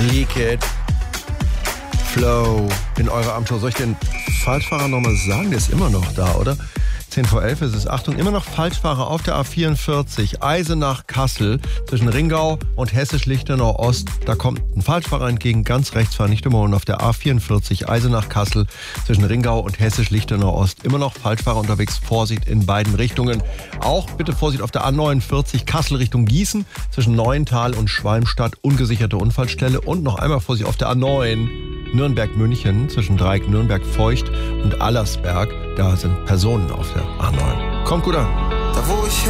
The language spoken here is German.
Leak It, Flow in eurer Abendshow. Soll ich den Falschfahrer nochmal sagen? Der ist immer noch da, oder? 10 vor 11 ist es. Achtung, immer noch Falschfahrer auf der A44, Eisenach-Kassel, zwischen Ringau und Hessisch-Lichtenau Ost. Da kommt ein Falschfahrer entgegen, ganz rechts fahren, nicht immer. Und auf der A44, Eisenach-Kassel, zwischen Ringau und Hessisch-Lichtenau Ost. Immer noch Falschfahrer unterwegs, Vorsicht in beiden Richtungen. Auch bitte Vorsicht auf der A49, Kassel Richtung Gießen, zwischen Neuental und Schwalmstadt, ungesicherte Unfallstelle. Und noch einmal Vorsicht auf der A9, Nürnberg-München, zwischen Dreieck Nürnberg-Feucht und Allersberg. Da sind Personen auf der A9. Kommt gut an. Da wo ich